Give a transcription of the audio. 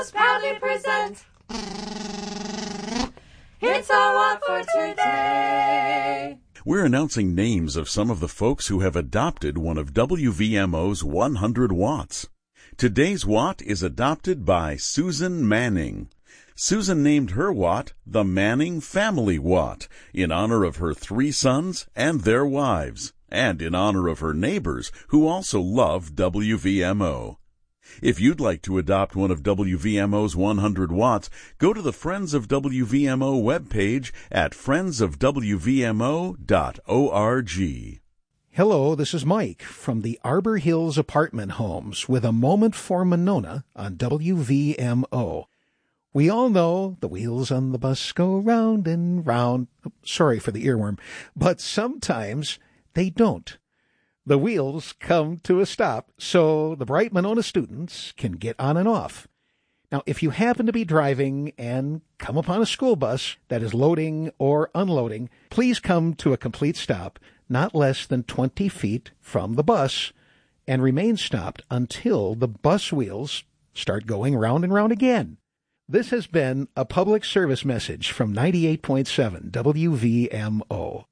Proudly present. It's our Watt for today. We're announcing names of some of the folks who have adopted one of WVMO's 100 watts. Today's Watt is adopted by Susan Manning. Susan named her Watt the Manning Family Watt in honor of her 3 sons and their wives, and in honor of her neighbors who also love WVMO. If you'd like to adopt one of WVMO's 100 watts, go to the Friends of WVMO webpage at friendsofwvmo.org. Hello, this is Mike from the Arbor Hills Apartment Homes with a moment for Monona on WVMO. We all know the wheels on the bus go round and round. Sorry for the earworm, but sometimes they don't. The wheels come to a stop so the bright Monona students can get on and off. Now, if you happen to be driving and come upon a school bus that is loading or unloading, please come to a complete stop, not less than 20 feet from the bus, and remain stopped until the bus wheels start going round and round again. This has been a public service message from 98.7 WVMO.